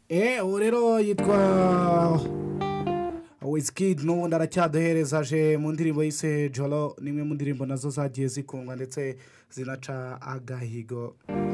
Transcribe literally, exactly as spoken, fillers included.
eh ubu rero yitwa Wizkid n'ubundi aracyaduhereza aje mu ndirimbo yise joro n'imwe mu ndirimbo nazo zagiye zikundwa ndetse zinaca agahigo.